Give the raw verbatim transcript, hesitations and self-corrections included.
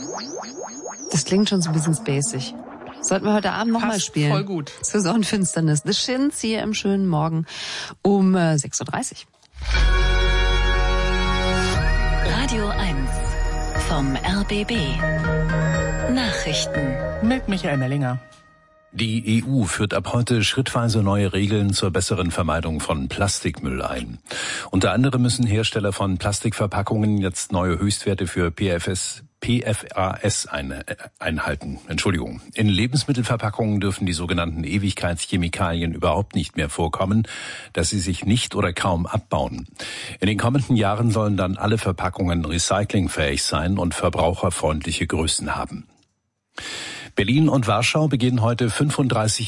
Das klingt schon so ein bisschen spacig. Sollten wir heute Abend nochmal spielen. Voll gut. Zur Sonnenfinsternis. The Shins hier im schönen Morgen um äh, sechs Uhr dreißig. Radio eins vom R B B. Nachrichten Mit Michael Mellinger. Die E U führt ab heute schrittweise neue Regeln zur besseren Vermeidung von Plastikmüll ein. Unter anderem müssen Hersteller von Plastikverpackungen jetzt neue Höchstwerte für P F S, P F A S ein, äh, einhalten. Entschuldigung. In Lebensmittelverpackungen dürfen die sogenannten Ewigkeitschemikalien überhaupt nicht mehr vorkommen, dass sie sich nicht oder kaum abbauen. In den kommenden Jahren sollen dann alle Verpackungen recyclingfähig sein und verbraucherfreundliche Größen haben. Berlin und Warschau begehen heute fünfunddreißig